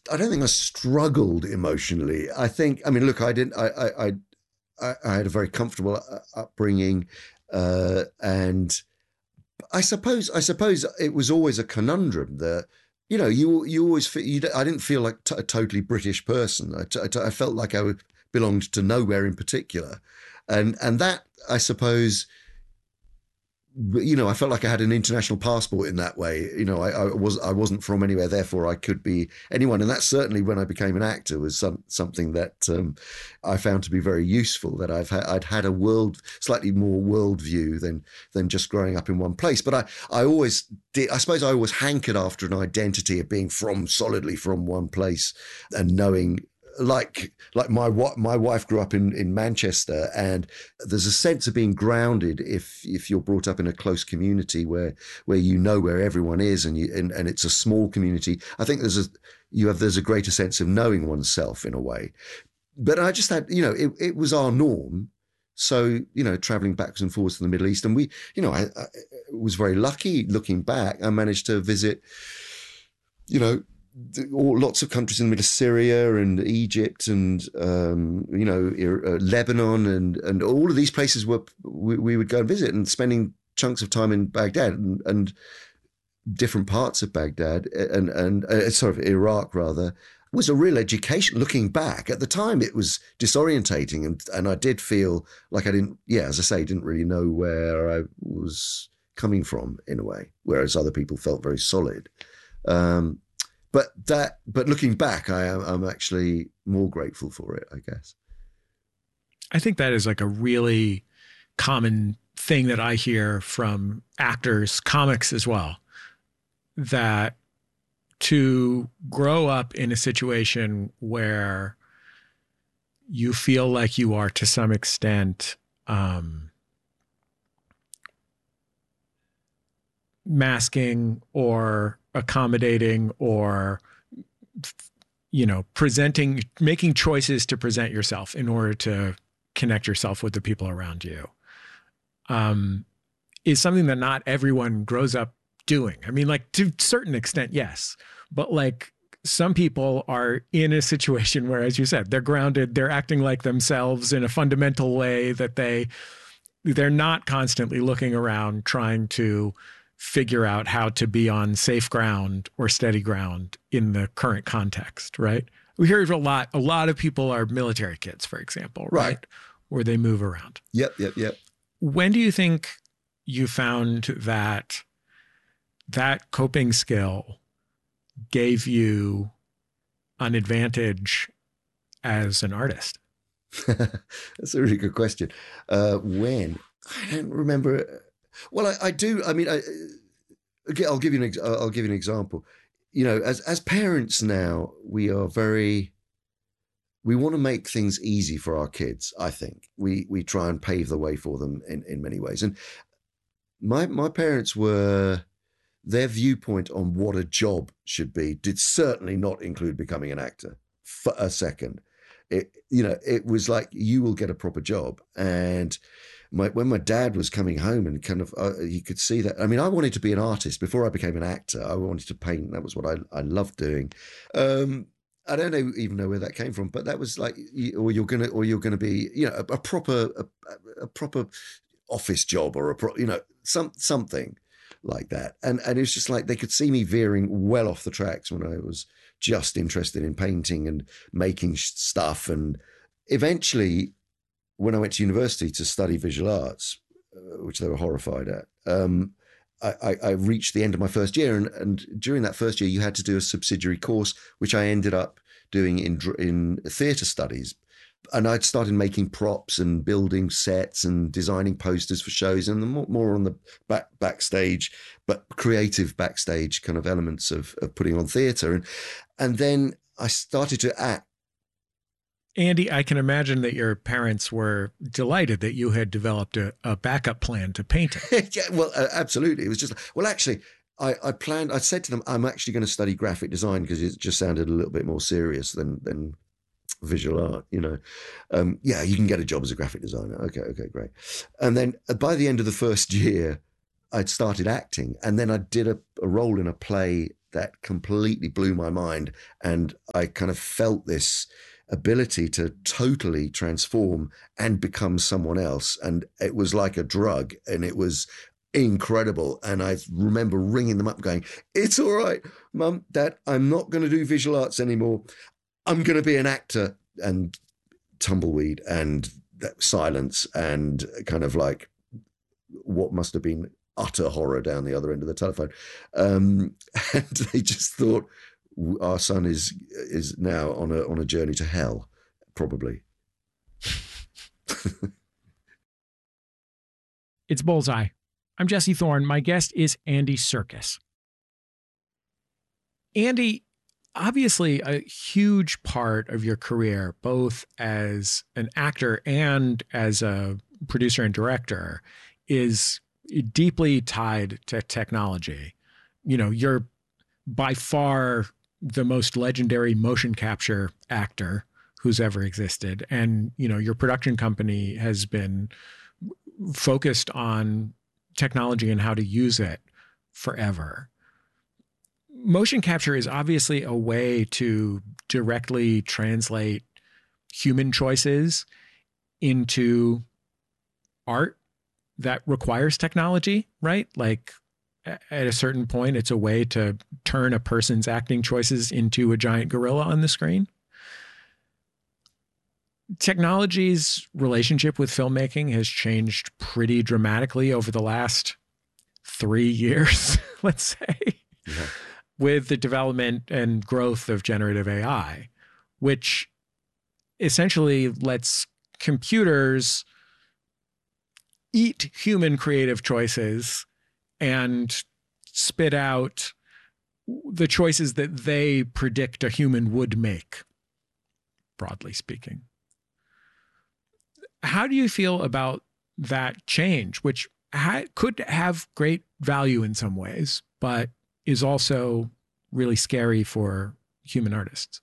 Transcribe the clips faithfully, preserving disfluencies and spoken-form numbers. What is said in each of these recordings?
I don't think I struggled emotionally. I think, I mean, look, I didn't, I, I, I, I had a very comfortable upbringing, uh, and I suppose, I suppose it was always a conundrum that, you know, you you always feel, you, I didn't feel like t- a totally British person. I, t- I felt like I belonged to nowhere in particular, and and that I suppose, you know, I felt like I had an international passport in that way. You know, I, I was I wasn't from anywhere, therefore I could be anyone. And that certainly, when I became an actor, was some, something that um, I found to be very useful. That I've ha- I'd had a world, slightly more worldview than than just growing up in one place. But I I always did. I suppose I always hankered after an identity of being from solidly from one place and knowing. Like like my my wife grew up in, in Manchester, and there's a sense of being grounded if if you're brought up in a close community where where you know where everyone is, and you and, and it's a small community. I think there's a you have there's a greater sense of knowing oneself in a way. But I just had, you know, it, it was our norm. So, you know, traveling backwards and forwards to the Middle East, and we, you know, I, I was very lucky looking back. I managed to visit, you know, all, lots of countries in the middle of Syria and Egypt and, um, you know, uh, Lebanon and, and all of these places where we, we would go and visit, and spending chunks of time in Baghdad and, and different parts of Baghdad and, and uh, sort of Iraq rather, was a real education. Looking back at the time, it was disorientating. And, and I did feel like I didn't, yeah, as I say, didn't really know where I was coming from in a way, whereas other people felt very solid. Um, But that, but looking back, I am I'm actually more grateful for it, I guess. I think that is like a really common thing that I hear from actors, comics as well, that to grow up in a situation where you feel like you are to some extent um, masking or accommodating or, you know, presenting, making choices to present yourself in order to connect yourself with the people around you, um, is something that not everyone grows up doing. I mean, like to a certain extent, yes, but like some people are in a situation where, as you said, they're grounded, they're acting like themselves in a fundamental way that they, they're not constantly looking around trying to figure out how to be on safe ground or steady ground in the current context, right? We hear a lot, a lot of people are military kids, for example, right? right? Where they move around. Yep, yep, yep. When do you think you found that that coping skill gave you an advantage as an artist? That's a really good question. Uh, when? I don't remember. Well, I, I do. I mean, I, I'll give you an. I'll give you an example. You know, as as parents now, we are very. We want to make things easy for our kids. I think we we try and pave the way for them in, in many ways. And my my parents were, their viewpoint on what a job should be did certainly not include becoming an actor for a second. It, you know, it was like, you will get a proper job. And my, when my dad was coming home and kind of, uh, you could see that. I mean, I wanted to be an artist before I became an actor. I wanted to paint. That was what I, I loved doing. Um, I don't know, even know where that came from, but that was like, or you're gonna, or you're gonna be, you know, a, a proper, a, a proper office job, or a, pro, you know, some something like that. And and it was just like, they could see me veering well off the tracks when I was just interested in painting and making stuff. And eventually, when I went to university to study visual arts, uh, which they were horrified at, um, I, I reached the end of my first year. And, and during that first year, you had to do a subsidiary course, which I ended up doing in, in theatre studies. And I'd started making props and building sets and designing posters for shows, and more, more on the back backstage, but creative backstage kind of elements of, of putting on theatre. And, and then I started to act. Andy, I can imagine that your parents were delighted that you had developed a, a backup plan to painting. Yeah, well, uh, absolutely. It was just, well, actually, I, I planned, I said to them, I'm actually going to study graphic design because it just sounded a little bit more serious than, than visual art, you know. Um, yeah, you can get a job as a graphic designer. Okay, okay, great. And then uh, by the end of the first year, I'd started acting. And then I did a, a role in a play that completely blew my mind. And I kind of felt this ability to totally transform and become someone else. And it was like a drug, and it was incredible. And I remember ringing them up going, it's all right, Mum, Dad, I'm not going to do visual arts anymore. I'm going to be an actor. And tumbleweed and silence and kind of like what must have been utter horror down the other end of the telephone. Um, and they just thought, our son is is now on a on a journey to hell, probably. It's Bullseye. I'm Jesse Thorne. My guest is Andy Serkis. Andy, obviously a huge part of your career, both as an actor and as a producer and director, is deeply tied to technology. You know, you're by far the most legendary motion capture actor who's ever existed. And, you know, your production company has been focused on technology and how to use it forever. Motion capture is obviously a way to directly translate human choices into art that requires technology, right? Like at a certain point, it's a way to turn a person's acting choices into a giant gorilla on the screen. Technology's relationship with filmmaking has changed pretty dramatically over the last three years, let's say, yeah. with the development and growth of generative A I, which essentially lets computers eat human creative choices and spit out the choices that they predict a human would make, broadly speaking. How do you feel about that change, which ha- could have great value in some ways, but is also really scary for human artists?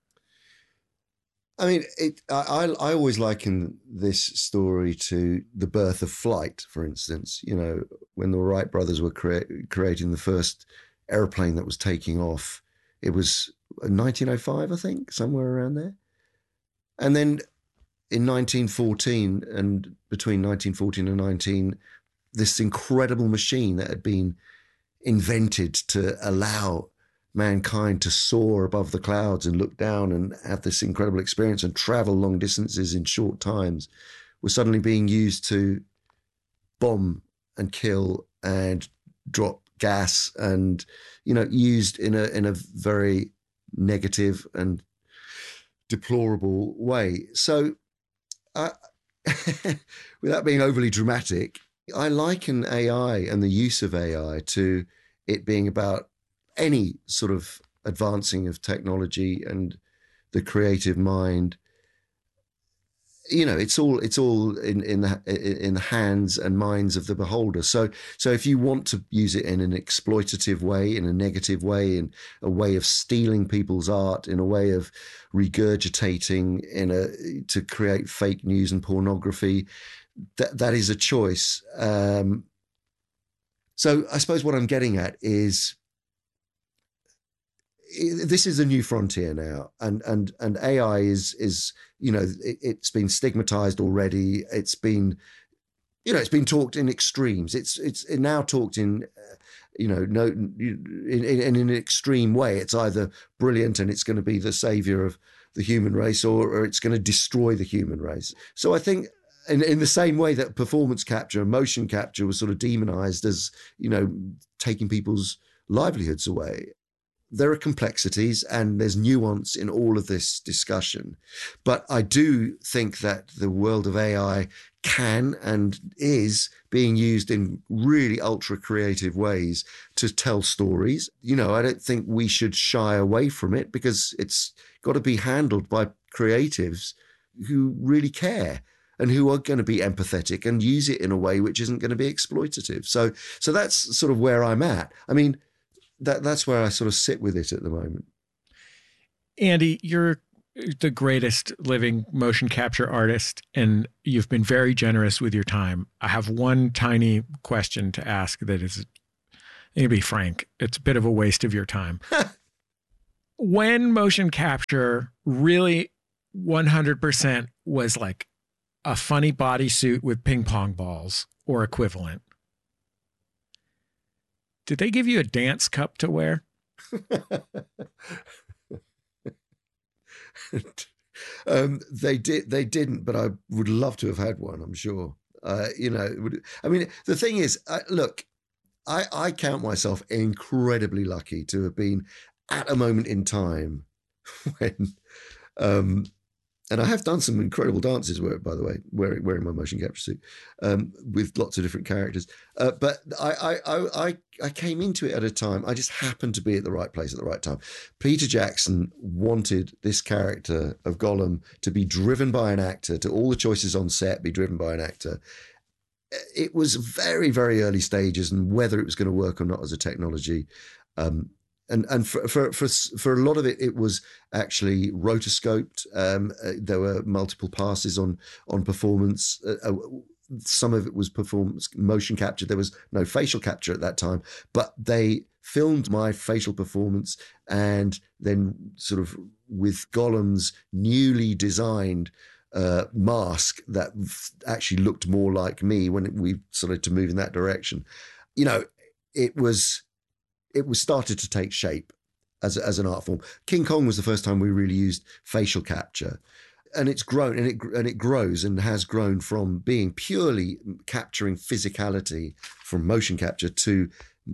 I mean, it, I, I always liken this story to the birth of flight, for instance. You know, when the Wright brothers were crea- creating the first airplane that was taking off, it was nineteen oh five, I think, somewhere around there. And then in nineteen fourteen, and between nineteen fourteen and nineteen, this incredible machine that had been invented to allow mankind to soar above the clouds and look down and have this incredible experience and travel long distances in short times was suddenly being used to bomb and kill and drop gas and, you know, used in a in a very negative and deplorable way. So uh, without being overly dramatic, I liken A I and the use of A I to it being about any sort of advancing of technology and the creative mind. You know, it's all it's all in in the in the hands and minds of the beholder. So so if you want to use it in an exploitative way, in a negative way, in a way of stealing people's art, in a way of regurgitating, in a to create fake news and pornography, that that is a choice. Um, so I suppose what I'm getting at is, this is a new frontier now, and and and A I is is you know it, it's been stigmatized already. It's been you know it's been talked in extremes. It's it's now talked in uh, you know no in, in, in an extreme way. It's either brilliant and it's going to be the savior of the human race, or, or it's going to destroy the human race. So I think, in in the same way that performance capture and motion capture was sort of demonized as you know taking people's livelihoods away, there are complexities and there's nuance in all of this discussion. But I do think that the world of A I can and is being used in really ultra creative ways to tell stories. You know, I don't think we should shy away from it, because it's got to be handled by creatives who really care and who are going to be empathetic and use it in a way which isn't going to be exploitative. So, so that's sort of where I'm at. I mean, That that's where I sort of sit with it at the moment. Andy, you're the greatest living motion capture artist, and you've been very generous with your time. I have one tiny question to ask that is To be frank, it's a bit of a waste of your time. When motion capture really one hundred percent was like a funny bodysuit with ping pong balls or equivalent, did they give you a dance cup to wear? um, they did. They didn't, but I would love to have had one. I'm sure. Uh, you know, I mean, the thing is, uh, look, I, I count myself incredibly lucky to have been at a moment in time when, um, and I have done some incredible dances, where, by the way, wearing, wearing my motion capture suit, um, with lots of different characters. Uh, but I, I, I, I came into it at a time, I just happened to be at the right place at the right time. Peter Jackson wanted this character of Gollum to be driven by an actor, to all the choices on set be driven by an actor. It was very, very early stages, and whether it was going to work or not as a technology, um, And and for, for for for a lot of it, it was actually rotoscoped. Um, uh, there were multiple passes on on performance. Uh, uh, some of it was performance motion capture. There was no facial capture at that time, but they filmed my facial performance, and then sort of with Gollum's newly designed uh, mask that actually looked more like me when we started to move in that direction. You know, it was. It was started to take shape as as an art form. King Kong was the first time we really used facial capture, and it's grown and it and it grows and has grown from being purely capturing physicality from motion capture to,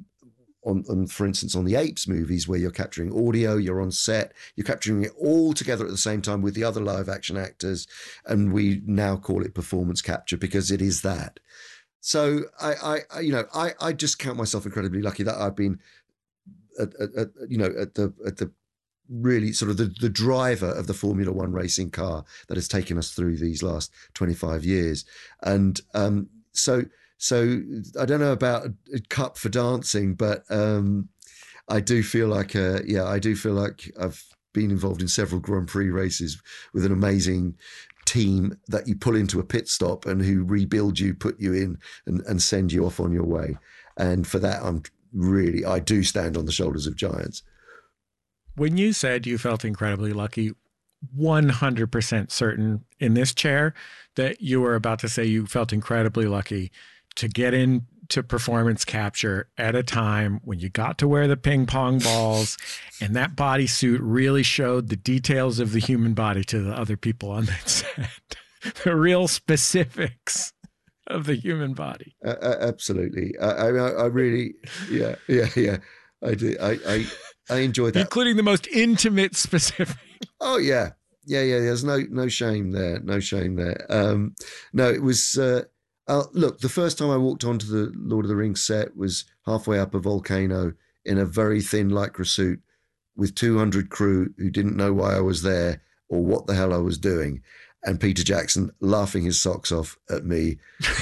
on, on for instance, on the Apes movies where you're capturing audio, you're on set, you're capturing it all together at the same time with the other live action actors, and we now call it performance capture because it is that. So I, I you know, I I just count myself incredibly lucky that I've been. At, at, at, you know, at the at the really sort of the, the driver of the Formula One racing car that has taken us through these last twenty-five years, and um, so so I don't know about a cup for dancing, but um, I do feel like uh, yeah, I do feel like I've been involved in several Grand Prix races with an amazing team that you pull into a pit stop and who rebuild you, put you in, and, and send you off on your way. And for that, I'm. Really, I do stand on the shoulders of giants. When you said you felt incredibly lucky, one hundred percent certain in this chair that you were about to say you felt incredibly lucky to get into performance capture at a time when you got to wear the ping pong balls and that bodysuit really showed the details of the human body to the other people on that set. The real specifics of the human body. Uh, uh, absolutely. I, I, I really, yeah, yeah, yeah. I do. I, I, I enjoyed that, including the most intimate specific. Oh yeah, yeah, yeah. There's no, no shame there. No shame there. Um, no, it was. Uh, uh, look, the first time I walked onto the Lord of the Rings set was halfway up a volcano in a very thin lycra suit with two hundred crew who didn't know why I was there or what the hell I was doing. And Peter Jackson laughing his socks off at me.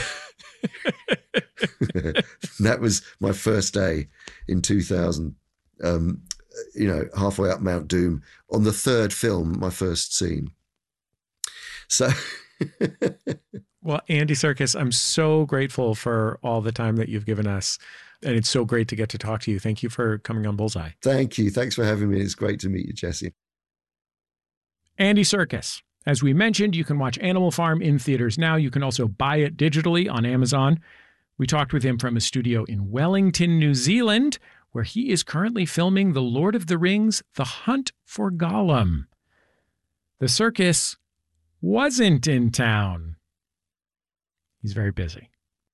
That was my first day in two thousand, um, you know, halfway up Mount Doom on the third film, my first scene. So. Well, Andy Serkis, I'm so grateful for all the time that you've given us. And it's so great to get to talk to you. Thank you for coming on Bullseye. Thank you. Thanks for having me. It's great to meet you, Jesse. Andy Serkis. As we mentioned, you can watch Animal Farm in theaters now. You can also buy it digitally on Amazon. We talked with him from a studio in Wellington, New Zealand, where he is currently filming The Lord of the Rings, The Hunt for Gollum. The circus wasn't in town. He's very busy.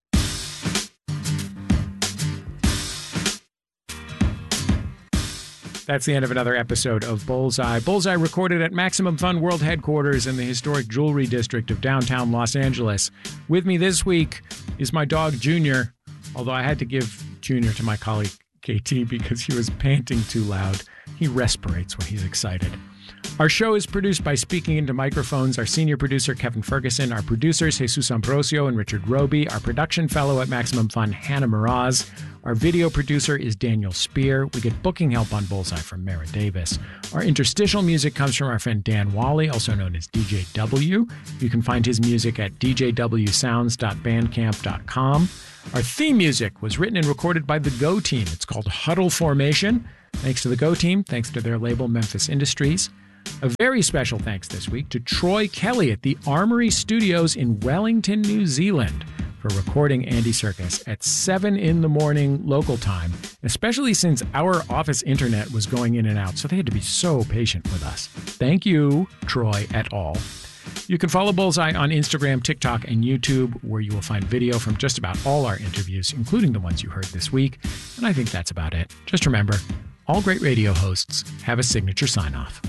That's the end of another episode of Bullseye. Bullseye recorded at Maximum Fun World Headquarters in the historic Jewelry District of downtown Los Angeles. With me this week is my dog, Junior, although I had to give Junior to my colleague, K T, because he was panting too loud. He respirates when he's excited. Our show is produced by Speaking Into Microphones, our senior producer, Kevin Ferguson, our producers, Jesus Ambrosio and Richard Roby, our production fellow at Maximum Fun, Hannah Miraz. Our video producer is Daniel Spear. We get booking help on Bullseye from Mara Davis. Our interstitial music comes from our friend Dan Wally, also known as D J W. You can find his music at d j w sounds dot bandcamp dot com. Our theme music was written and recorded by the Go Team. It's called Huddle Formation. Thanks to the Go Team, thanks to their label Memphis Industries. A very special thanks this week to Troy Kelly at the Armory Studios in Wellington, New Zealand, for recording Andy Serkis at seven in the morning local time, especially since our office internet was going in and out, so they had to be so patient with us. Thank you, Troy et al. You can follow Bullseye on Instagram, TikTok, and YouTube, where you will find video from just about all our interviews, including the ones you heard this week. And I think that's about it. Just remember, all great radio hosts have a signature sign-off.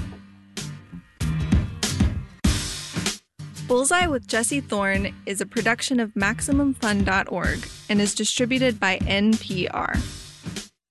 Bullseye with Jesse Thorne is a production of Maximum Fun dot org and is distributed by N P R.